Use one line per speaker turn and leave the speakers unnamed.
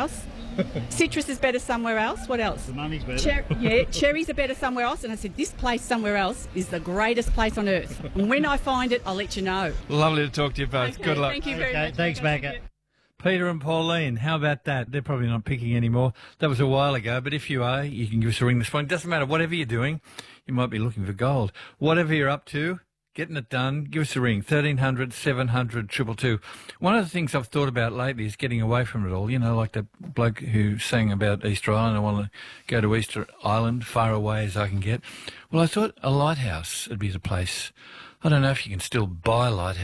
else. Citrus is better somewhere else. What else?
The money's better.
Cherries are better somewhere else. And I said, this place somewhere else is the greatest place on earth. And when I find it, I'll let you know.
Lovely to talk to you both.
Okay,
Good luck.
Thank you very much.
Thanks, Macca.
Peter and Pauline, how about that? They're probably not picking anymore. That was a while ago, but if you are, you can give us a ring this morning. Doesn't matter, whatever you're doing, you might be looking for gold. Whatever you're up to, getting it done, give us a ring, 1300 700 222. One of the things I've thought about lately is getting away from it all. You know, like that bloke who sang about Easter Island, I want to go to Easter Island, far away as I can get. Well, I thought a lighthouse would be the place. I don't know if you can still buy a lighthouse.